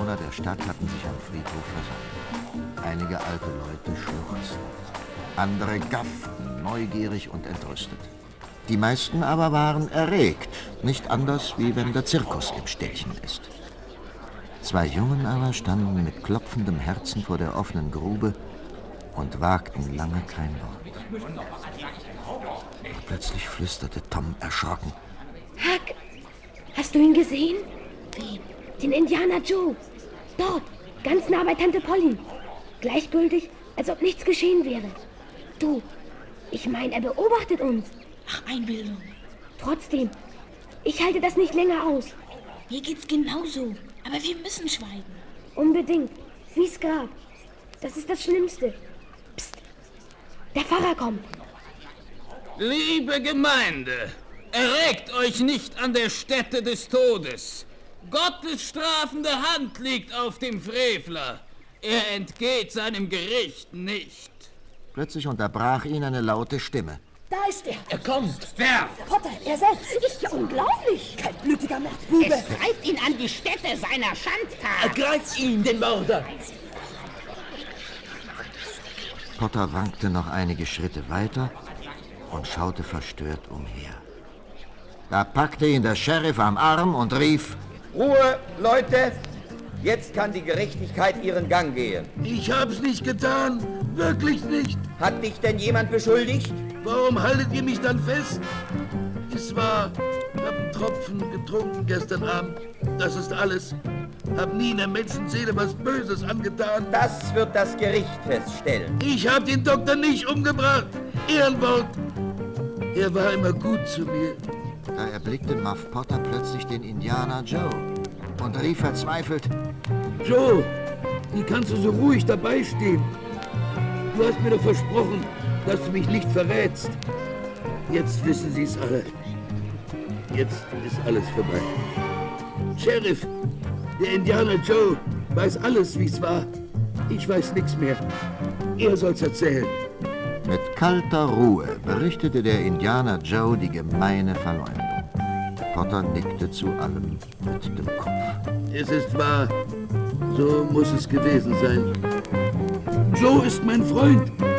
Einwohner der Stadt hatten sich am Friedhof versammelt. Einige alte Leute schluchzten, andere gafften, neugierig und entrüstet. Die meisten aber waren erregt, nicht anders, wie wenn der Zirkus im Städtchen ist. 2 Jungen aber standen mit klopfendem Herzen vor der offenen Grube und wagten lange kein Wort. Doch plötzlich flüsterte Tom erschrocken: Huck, hast du ihn gesehen? Wen? Den Indianer Joe. Dort, ganz nah bei Tante Polly. Gleichgültig, als ob nichts geschehen wäre. Du, ich meine, er beobachtet uns. Ach, Einbildung. Trotzdem, ich halte das nicht länger aus. Mir geht's genauso. Aber wir müssen schweigen. Unbedingt. Wie's Grab. Das ist das Schlimmste. Psst. Der Pfarrer kommt. Liebe Gemeinde, erregt euch nicht an der Stätte des Todes. Gottes strafende Hand liegt auf dem Frevler. Er entgeht seinem Gericht nicht. Plötzlich unterbrach ihn eine laute Stimme. Da ist er. Er kommt. Wer? Potter, er selbst. Ist ja unglaublich. Kaltblütiger Mordbube. Es treibt ihn an die Stätte seiner Schandtat. Ergreift ihn, den Mörder! Potter wankte noch einige Schritte weiter und schaute verstört umher. Da packte ihn der Sheriff am Arm und rief: Ruhe, Leute! Jetzt kann die Gerechtigkeit ihren Gang gehen. Ich hab's nicht getan. Wirklich nicht. Hat dich denn jemand beschuldigt? Warum haltet ihr mich dann fest? Es war... Hab einen Tropfen getrunken gestern Abend. Das ist alles. Hab nie in der Menschenseele was Böses angetan. Das wird das Gericht feststellen. Ich hab den Doktor nicht umgebracht. Ehrenwort. Er war immer gut zu mir. Da erblickte Muff Potter plötzlich den Indianer Joe und rief verzweifelt: Joe, wie kannst du so ruhig dabei stehen? Du hast mir doch versprochen, dass du mich nicht verrätst. Jetzt wissen sie es alle. Jetzt ist alles vorbei. Sheriff, der Indianer Joe weiß alles, wie es war. Ich weiß nichts mehr. Er soll's erzählen. Mit kalter Ruhe berichtete der Indianer Joe die gemeine Verleumdung. Potter nickte zu allem mit dem Kopf. Es ist wahr. So muss es gewesen sein. Joe ist mein Freund.